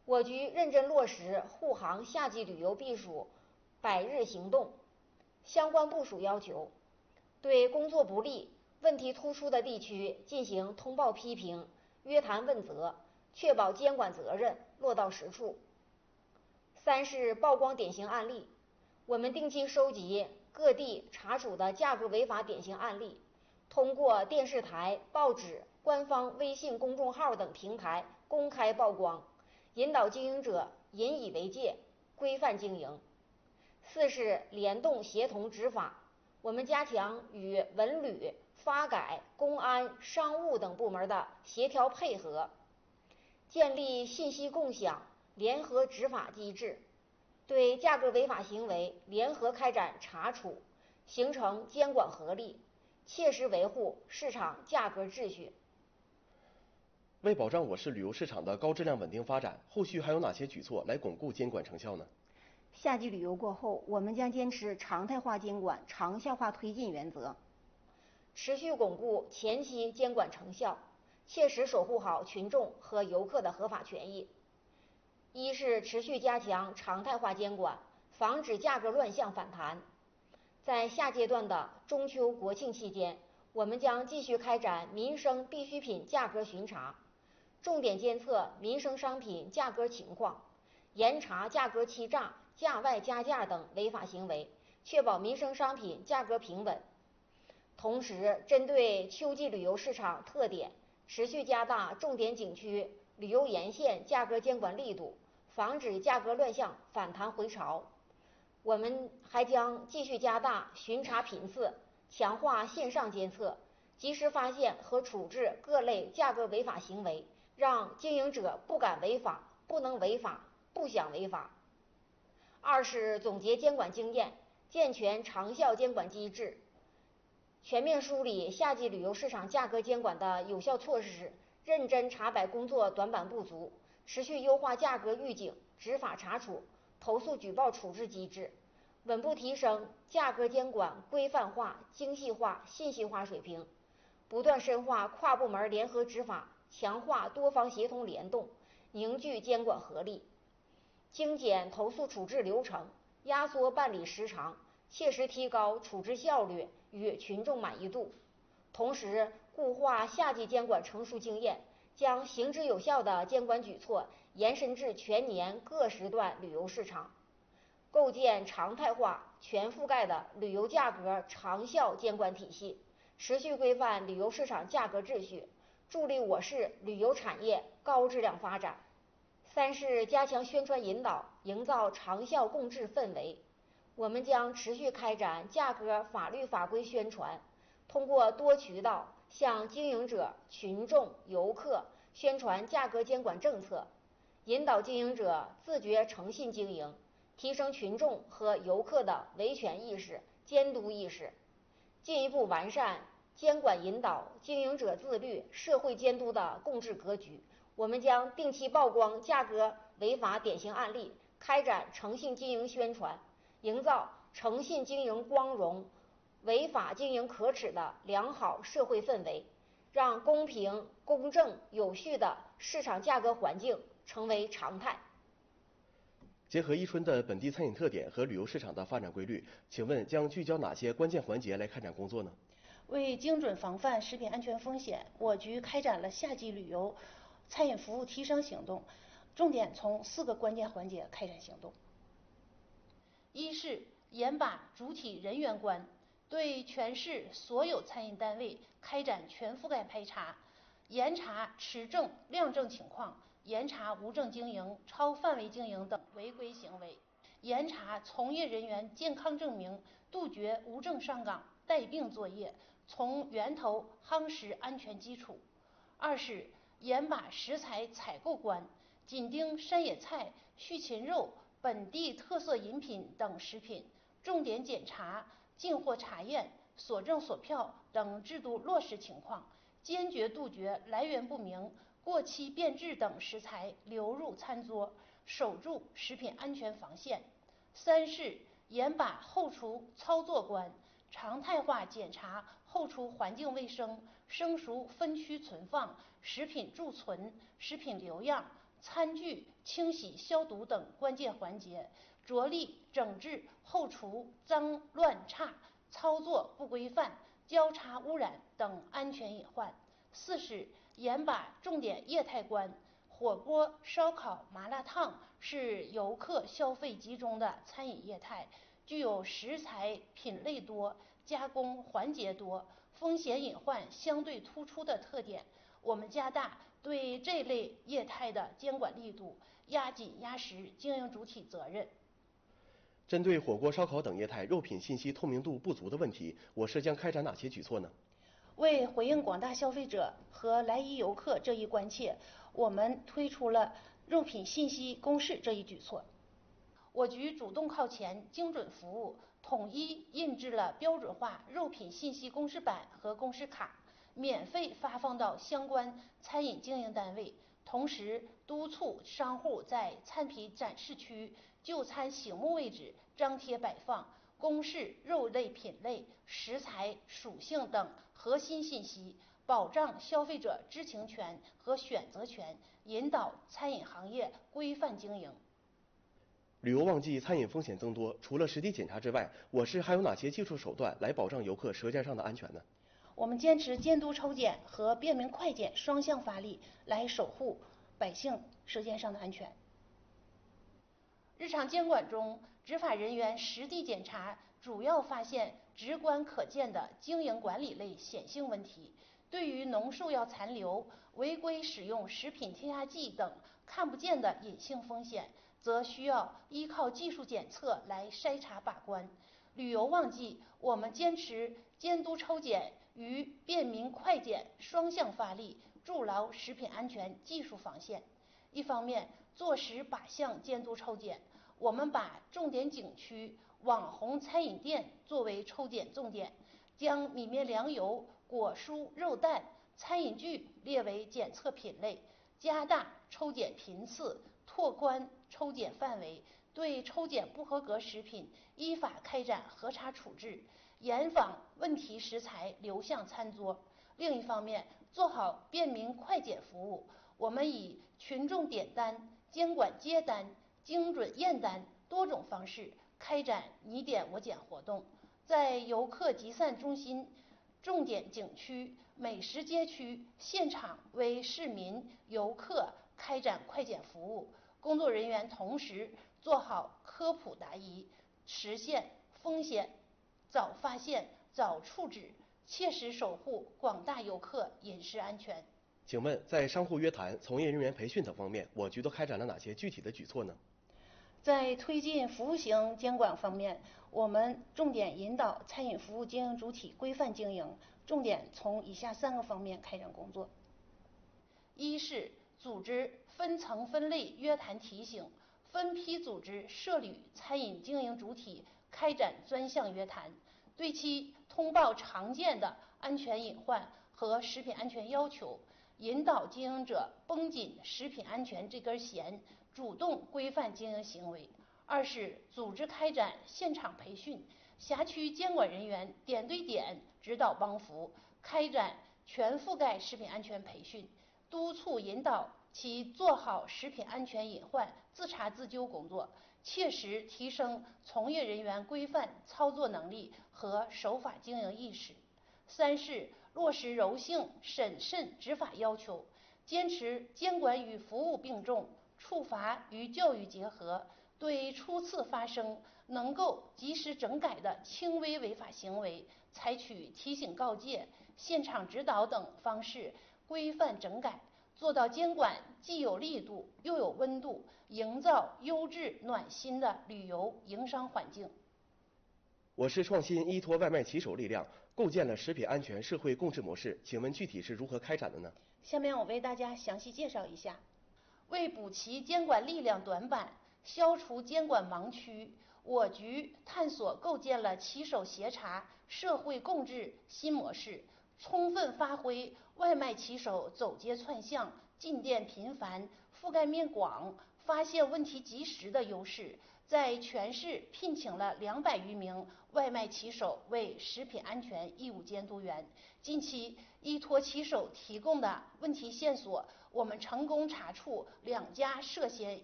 我局认真落实护航夏季旅游避暑100日行动相关部署要求，对工作不力、问题突出的地区进行通报批评、约谈问责，确保监管责任落到实处。3是曝光典型案例，我们定期收集各地查处的价格违法典型案例，通过电视台、报纸、官方微信公众号等平台公开曝光，引导经营者引以为戒，规范经营。4是联动协同执法，我们加强与文旅、发改、公安、商务等部门的协调配合，建立信息共享、联合执法机制，对价格违法行为联合开展查处，形成监管合力，切实维护市场价格秩序。 为保障我市旅游市场的高质量稳定发展，后续还有哪些举措来巩固监管成效呢？ 夏季旅游过后，我们将坚持常态化监管、长效化推进原则，持续巩固前期监管成效，切实守护好群众和游客的合法权益。1是持续加强常态化监管，防止价格乱象反弹。在下阶段的中秋国庆期间，我们将继续开展民生必需品价格巡查，重点监测民生商品价格情况，严查价格欺诈、价外加价等违法行为，确保民生商品价格平稳。同时，针对秋季旅游市场特点，持续加大重点景区、旅游沿线价格监管力度，防止价格乱象反弹回潮。我们还将继续加大巡查频次，强化线上监测，及时发现和处置各类价格违法行为，让经营者不敢违法、不能违法、不想违法。2是总结监管经验，健全长效监管机制，全面梳理夏季旅游市场价格监管的有效措施，认真查摆工作短板不足，持续优化价格预警、执法查处、投诉举报处置机制，稳步提升价格监管规范化、精细化、信息化水平，不断深化跨部门联合执法，强化多方协同联动，凝聚监管合力，精简投诉处置流程，压缩办理时长，切实提高处置效率与群众满意度。同时，固化夏季监管成熟经验，将行之有效的监管举措延伸至全年各时段旅游市场，构建常态化、全覆盖的旅游价格长效监管体系，持续规范旅游市场价格秩序，助力我市旅游产业高质量发展。3是加强宣传引导，营造长效共治氛围。我们将持续开展价格法律法规宣传，通过多渠道向经营者、群众、游客宣传价格监管政策，引导经营者自觉诚信经营，提升群众和游客的维权意识、监督意识，进一步完善监管引导、经营者自律、社会监督的共治格局。我们将定期曝光价格违法典型案例，开展诚信经营宣传，营造诚信经营光荣、违法经营可耻的良好社会氛围，让公平、公正、有序的市场价格环境成为常态。 结合伊春的本地餐饮特点和旅游市场的发展规律，请问将聚焦哪些关键环节来开展工作呢？ 为精准防范食品安全风险，我局开展了夏季旅游餐饮服务提升行动，重点从4个关键环节开展行动。1是严把主体人员关，对全市所有餐饮单位开展全覆盖排查，严查持证量证情况，严查无证经营、超范围经营等违规行为，严查从业人员健康证明，杜绝无证上岗、带病作业，从源头夯实安全基础。2是严把食材采购关，紧盯山野菜、畜禽肉、本地特色饮品等食品，重点检查进货查验、所证所票等制度落实情况，坚决杜绝来源不明、过期变质等食材流入餐桌，守住食品安全防线。3是严把后厨操作关，常态化检查后厨环境卫生、生熟分区存放、食品贮存、食品留样、 餐具清洗消毒等关键环节，着力整治后厨脏乱差、操作不规范、交叉污染等安全隐患。4是严把重点业态关。火锅、烧烤、麻辣烫是游客消费集中的餐饮业态，具有食材品类多、加工环节多、风险隐患相对突出的特点。我们加大对这类业态的监管力度，压紧压实经营主体责任。 针对火锅、烧烤等业态肉品信息透明度不足的问题，我市将开展哪些举措呢？ 为回应广大消费者和来渝游客这一关切，我们推出了肉品信息公示这一举措。我局主动靠前，精准服务，统一印制了标准化肉品信息公示板和公示卡，免费发放到相关餐饮经营单位。同时督促商户在餐品展示区、就餐醒目位置张贴摆放公示肉类品类、食材属性等核心信息，保障消费者知情权和选择权，引导餐饮行业规范经营。 旅游旺季餐饮风险增多，除了实地检查之外，我市还有哪些技术手段来保障游客舌尖上的安全呢？ 我们坚持监督抽检和便民快检双向发力，来守护百姓舌尖上的安全。日常监管中，执法人员实地检查主要发现直观可见的经营管理类显性问题，对于农兽药残留、违规使用食品添加剂等看不见的隐性风险，则需要依靠技术检测来筛查把关。旅游旺季，我们坚持监督抽检与便民快检双向发力，筑牢食品安全技术防线。一方面，做实靶向监督抽检，我们把重点景区、网红餐饮店作为抽检重点，将米面粮油、果蔬、肉蛋、餐饮具列为检测品类，加大抽检频次，拓宽抽检范围，对抽检不合格食品依法开展核查处置，严防问题食材流向餐桌。另一方面，做好便民快检服务，我们以群众点单、监管接单、精准验单多种方式开展你点我检活动，在游客集散中心、重点景区、美食街区现场为市民游客开展快检服务。工作人员同时做好科普答疑，实现风险早发现、早处置，切实守护广大游客饮食安全。 请问，在商户约谈、从业人员培训等方面，我局都开展了哪些具体的举措呢？ 在推进服务型监管方面，我们重点引导餐饮服务经营主体规范经营，重点从以下3个方面开展工作。一是组织分层分类约谈提醒，分批组织涉旅餐饮经营主体开展专项约谈，对其通报常见的安全隐患和食品安全要求，引导经营者绷紧食品安全这根弦，主动规范经营行为。2是组织开展现场培训，辖区监管人员点对点指导帮扶，开展全覆盖食品安全培训，督促引导其做好食品安全隐患自查自纠工作，切实提升从业人员规范操作能力和守法经营意识。3是落实柔性审慎执法要求，坚持监管与服务并重，处罚与教育结合，对初次发生能够及时整改的轻微违法行为，采取提醒告诫、现场指导等方式规范整改，做到监管既有力度又有温度，营造优质暖心的旅游营商环境。 我市创新依托外卖骑手力量，构建了食品安全社会共治模式，请问具体是如何开展的呢？ 下面我为大家详细介绍一下。为补齐监管力量短板，消除监管盲区，我局探索构建了骑手协查社会共治新模式，充分发挥外卖骑手走街串巷、进店频繁、覆盖面广、发现问题及时的优势，在全市聘请了200余名外卖骑手为食品安全义务监督员。近期依托骑手提供的问题线索， 我们成功查处2家涉嫌